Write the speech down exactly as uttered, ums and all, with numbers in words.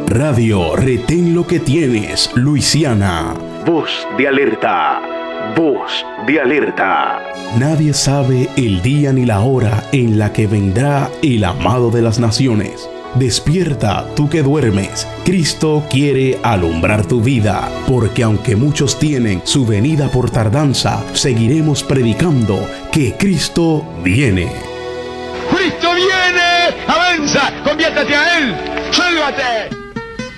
Radio Retén lo que tienes, Luisiana. Voz de alerta. Voz de alerta. Nadie sabe el día ni la hora en la que vendrá el amado de las naciones. Despierta, tú que duermes. Cristo quiere alumbrar tu vida, porque aunque muchos tienen su venida por tardanza, seguiremos predicando que Cristo viene. ¡Cristo viene! ¡Avanza! ¡Conviértate a Él! ¡Sálvate!